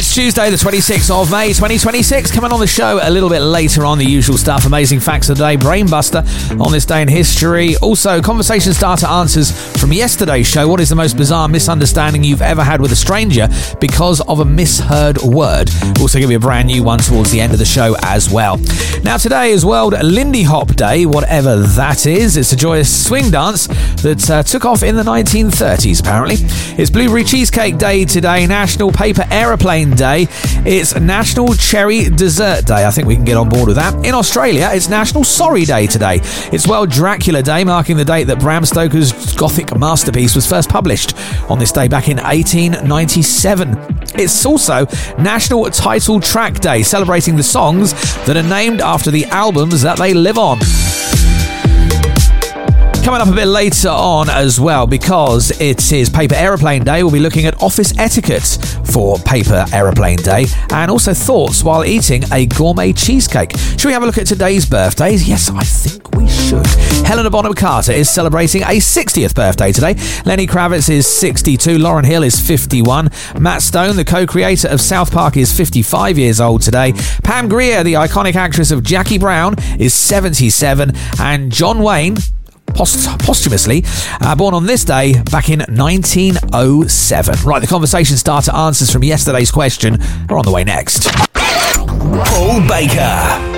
It's Tuesday, the 26th of May, 2026. Coming on the show a little bit later on, the usual stuff. Amazing facts of the day, Brainbuster on this day in history. Also, conversation starter answers from yesterday's show. What is the most bizarre misunderstanding you've ever had with a stranger because of a misheard word? We'll also give you a brand new one towards the end of the show as well. Now, today is World Lindy Hop Day, whatever that is. It's a joyous swing dance that took off in the 1930s, apparently. It's Blueberry Cheesecake Day today, National Paper Aeroplane Day. It's National Cherry Dessert Day. I think we can get on board with that. In Australia, it's National Sorry Day today. It's World Dracula Day, marking the date that Bram Stoker's Gothic masterpiece was first published on this day back in 1897. It's also National Title Track Day, celebrating the songs that are named after the albums that they live on. Coming up a bit later on as well, because it is Paper Aeroplane Day, we'll be looking at office etiquette for Paper Aeroplane Day and also thoughts while eating a gourmet cheesecake. Should we have a look at today's birthdays? Yes, I think we should. Helena Bonham Carter is celebrating a 60th birthday today. Lenny Kravitz is 62. Lauryn Hill is 51. Matt Stone, the co-creator of South Park, is 55 years old today. Pam Grier, the iconic actress of Jackie Brown, is 77. And John Wayne, posthumously, born on this day back in 1907. Right, the conversation starter answers from yesterday's question are on the way next. Paul Baker.